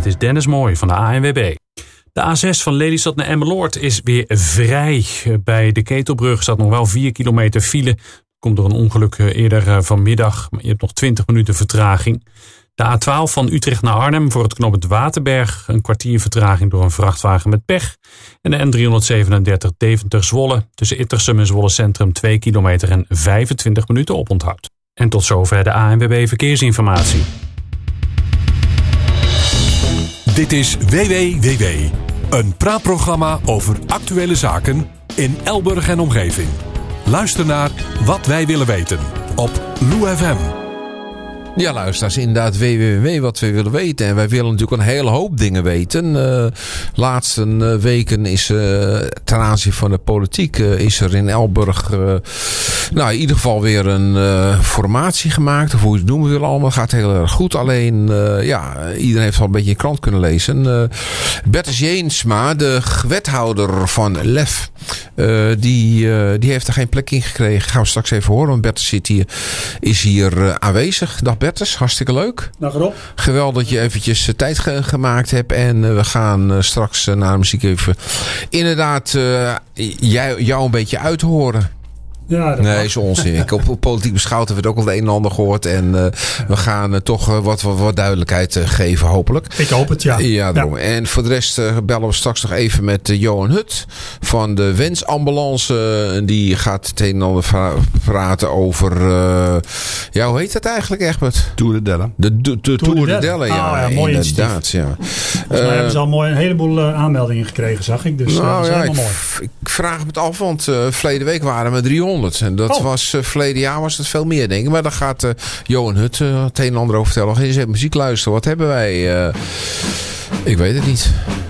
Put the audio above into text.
is Dennis Mooij van de ANWB. De A6 van Lelystad naar Emmeloord is weer vrij. Bij de Ketelbrug staat nog wel 4 kilometer file. Komt door een ongeluk eerder vanmiddag. Maar je hebt nog 20 minuten vertraging. De A12 van Utrecht naar Arnhem voor het knooppunt Waterberg. Een kwartier vertraging door een vrachtwagen met pech. En de N337 Deventer-Zwolle. Tussen Ittersum en Zwolle Centrum 2 kilometer en 25 minuten oponthoud. En tot zover de ANWB Verkeersinformatie. Dit is WWWW. Een praatprogramma over actuele zaken in Elburg en omgeving. Luister naar Wat wij willen weten op Lou FM. Ja, luisteraars, inderdaad www wat we willen weten. En wij willen natuurlijk een hele hoop dingen weten. Laatste weken is ten aanzien van de politiek is er in Elburg in ieder geval weer een formatie gemaakt. Of hoe je het noemen wil allemaal. Gaat heel erg goed. Alleen, iedereen heeft al een beetje in de krant kunnen lezen. Bertus Jeensma, de wethouder van LEF, die heeft er geen plek in gekregen. Gaan we straks even horen. Want Bertus is hier aanwezig. Dag Bertus, hartstikke leuk. Dag Rob. Geweldig dat je eventjes tijd gemaakt hebt. En we gaan straks na de muziek even inderdaad jou een beetje uithoren. Ja, dat nee, is onzin. Ik op politiek beschouwd hebben we het ook al het een en ander gehoord. En we gaan toch wat duidelijkheid geven, hopelijk. Ik hoop het, ja. Ja, daarom. Ja. En voor de rest bellen we straks nog even met Johan Hut van de Wensambulance. Die gaat het een en ander praten over... hoe heet dat eigenlijk, Egbert? Tour de Delle. De Tour de Delle, ja. Mooi inderdaad, ja. Volgens mij hebben ze al een heleboel aanmeldingen gekregen, zag ik. Dus dat is helemaal mooi. Ik vraag me het af, want verleden week waren we 300. En dat was verleden jaar was het veel meer, denk ik. Maar daar gaat Johan Hut het een en ander over vertellen. Ga eens even muziek luisteren. Wat hebben wij? Ik weet het niet.